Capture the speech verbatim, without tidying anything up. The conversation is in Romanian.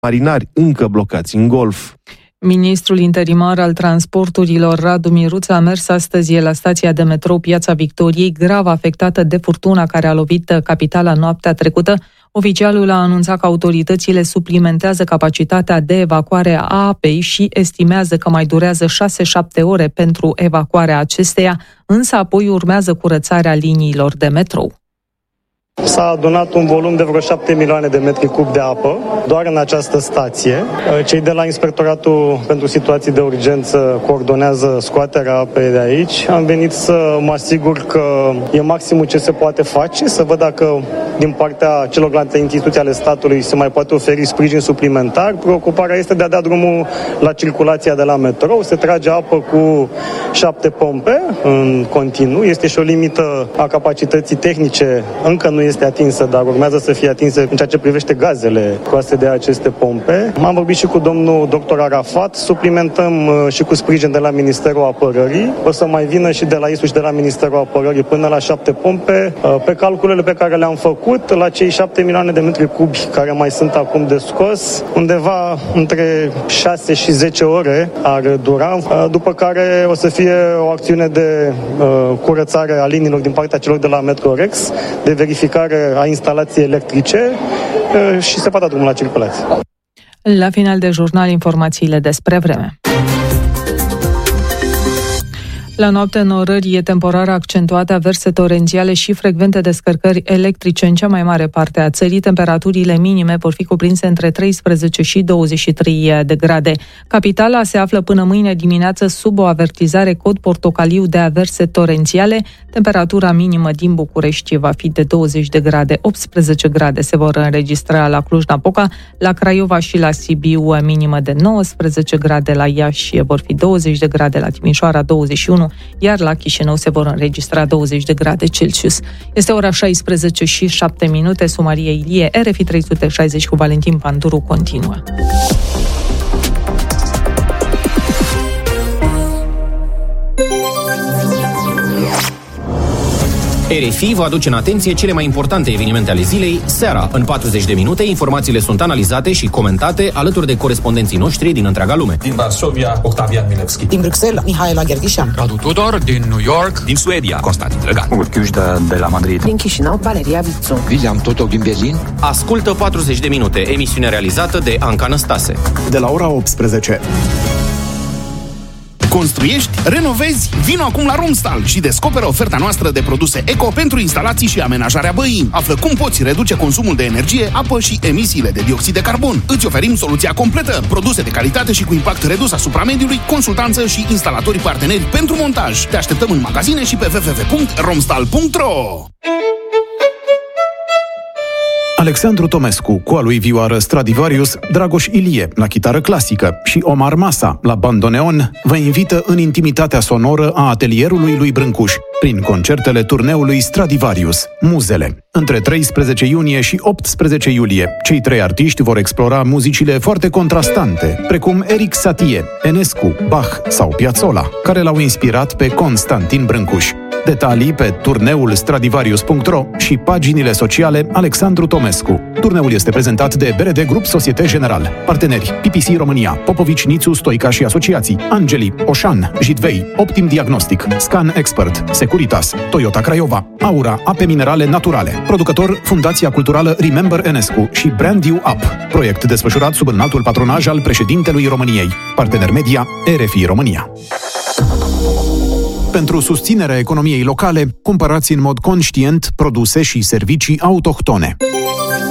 marinari încă blocați în Golf. Ministrul interimar al transporturilor, Radu Miruță, a mers astăzi la stația de metrou Piața Victoriei, grav afectată de furtuna care a lovit capitala noaptea trecută. Oficialul a anunțat că autoritățile suplimentează capacitatea de evacuare a apei și estimează că mai durează șase șapte ore pentru evacuarea acesteia, însă apoi urmează curățarea liniilor de metrou. S-a adunat un volum de vreo șapte milioane de metri cub de apă doar în această stație. Cei de la Inspectoratul pentru Situații de Urgență coordonează scoaterea apei de aici. Am venit să mă asigur că e maximul ce se poate face, să văd dacă din partea celorlalte instituții ale statului se mai poate oferi sprijin suplimentar. Preocuparea este de a da drumul la circulația de la metrou. Se trage apă cu șapte pompe în continuu. Este și o limită a capacității tehnice. Încă nu este atinsă, dar urmează să fie atinsă în ceea ce privește gazele scoase de aceste pompe. Am vorbit și cu domnul doctor Arafat, suplimentăm și cu sprijin de la Ministerul Apărării. O să mai vină și de la I S U și de la Ministerul Apărării până la șapte pompe. Pe calculele pe care le-am făcut, la cei șapte milioane de metri cubi care mai sunt acum de scos, undeva între șase și zece ore ar dura, după care o să fie o acțiune de curățare a liniilor din partea celor de la Metrorex, de verificare a instalației electrice și se poate da drumul la circulație. La final de jurnal, informațiile despre vreme. La noapte, înnorări e temporar accentuate, averse torențiale și frecvente descărcări electrice în cea mai mare parte a țării. Temperaturile minime vor fi cuprinse între treisprezece și douăzeci și trei de grade. Capitala se află până mâine dimineață sub o avertizare cod portocaliu de averse torențiale. Temperatura minimă din București va fi de douăzeci de grade, optsprezece grade se vor înregistra la Cluj-Napoca, la Craiova și la Sibiu minimă de nouăsprezece grade, la Iași vor fi douăzeci de grade, la Timișoara douăzeci și unu, iar la Chișinău se vor înregistra douăzeci de grade Celsius. Este ora șaisprezece și șapte minute, Sumarie Ilie, R F I trei sute șaizeci cu Valentin Panduru continuă. R F I vă aduce în atenție cele mai importante evenimente ale zilei, seara. În patruzeci de minute, informațiile sunt analizate și comentate alături de corespondenții noștri din întreaga lume. Din Varsovia, Octavian Milevski. Din Bruxelles, Mihaela Gherghișan. Radu Tudor, din New York. Din Suedia, Constantin Drăgan. Urchiușda de la Madrid. Din Chișinău, Valeria Vițu. William Totoc din Berlin. Ascultă patruzeci de minute, emisiune realizată de Anca Năstase. De la ora optsprezece. Construiești? Renovezi? Vino acum la Romstal și descoperă oferta noastră de produse eco pentru instalații și amenajarea băii. Află cum poți reduce consumul de energie, apă și emisiile de dioxid de carbon. Îți oferim soluția completă, produse de calitate și cu impact redus asupra mediului, consultanță și instalatori parteneri pentru montaj. Te așteptăm în magazine și pe w w w punct romstal punct r o. Alexandru Tomescu, cu a lui vioară Stradivarius, Dragoș Ilie, la chitară clasică, și Omar Masa, la bandoneon, vă invită în intimitatea sonoră a atelierului lui Brâncuș, prin concertele turneului Stradivarius, Muzele. Între treisprezece iunie și optsprezece iulie, cei trei artiști vor explora muzicile foarte contrastante, precum Eric Satie, Enescu, Bach sau Piazzolla, care l-au inspirat pe Constantin Brâncuș. Detalii pe turneul stradivarius punct ro și paginile sociale Alexandru Tomescu. Turneul este prezentat de B R D Grup Societe General. Parteneri: P P C România, Popovici, Nițu, Stoica și Asociații, Angeli, Oșan, Jitvei, Optim Diagnostic, Scan Expert, Securitas, Toyota Craiova, Aura, ape minerale naturale. Producător: Fundația Culturală Remember Enescu și Brand You Up. Proiect desfășurat sub înaltul patronaj al președintelui României. Partener media R F I România. Pentru susținerea economiei locale, cumpărați în mod conștient produse și servicii autohtone.